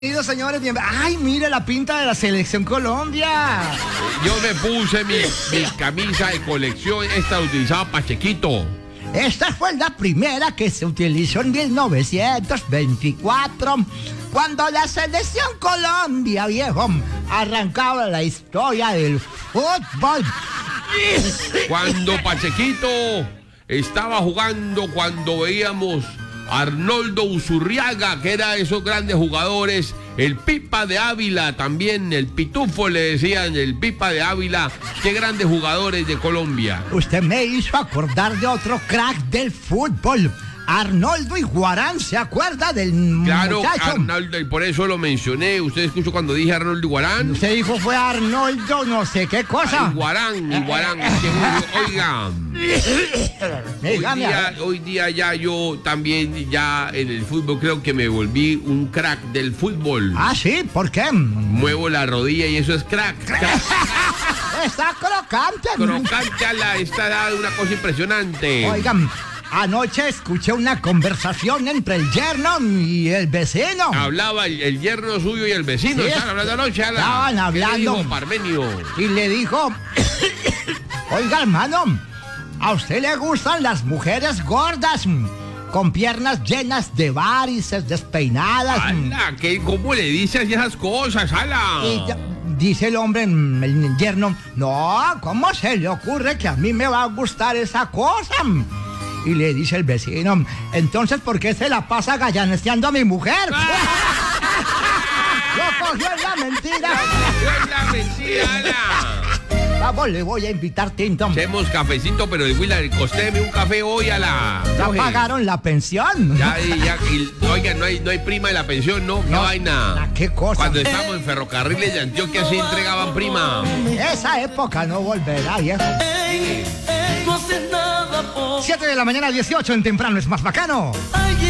Bienvenidos, señores. ¡Ay, mire la pinta de la Selección Colombia! Yo me puse mi camisa de colección, esta utilizaba Pachequito. Esta fue la primera que se utilizó en 1924, cuando la Selección Colombia, viejo, arrancaba la historia del fútbol. Cuando Pachequito estaba jugando, cuando veíamos a Arnoldo Uzurriaga, que era de esos grandes jugadores, el Pipa de Ávila también, el Pitufo le decían, el Pipa de Ávila, qué grandes jugadores de Colombia. Usted me hizo acordar de otro crack del fútbol, Arnoldo Iguarán. ¿Se acuerda del Claro, muchacho? Arnoldo, y por eso lo mencioné. ¿Usted escuchó cuando dije Arnoldo Iguarán? Usted dijo fue Arnoldo no sé qué cosa. Iguarán. Oiga, hoy día ya yo también ya en el fútbol creo que me volví un crack del fútbol. Ah, sí, ¿por qué? Muevo la rodilla y eso es crack. Está crocante. Crocante a la esta edad, una cosa impresionante. Oigan, anoche escuché una conversación entre el yerno y el vecino. Hablaba el yerno suyo y el vecino. Sí, Estaban hablando anoche. estaban hablando. ¿Qué le dijo Parmenio? Y le dijo, oiga, hermano, ¿a usted le gustan las mujeres gordas, con piernas llenas de varices, despeinadas? ¡Hala! ¿Cómo le dices esas cosas, hala? Y dice el hombre, el yerno, no, ¿cómo se le ocurre que a mí me va a gustar esa cosa? Y le dice el vecino, entonces, ¿por qué se la pasa gallaneteando a mi mujer? Lo cogió en la mentira. ¡Es la mentira, hala! Vamos, le voy a invitar tinto. Hacemos cafecito, pero el Willard, costéme un café hoy a la... ¿Ya pagaron la pensión? Oiga, no hay prima de la pensión, ¿no? ¿Qué vaina? ¿Qué cosa? Cuando estábamos en ferrocarriles de Antioquia sí entregaban prima. Esa época no volverá, viejo. 7 de la mañana, 18 en Temprano es más bacano.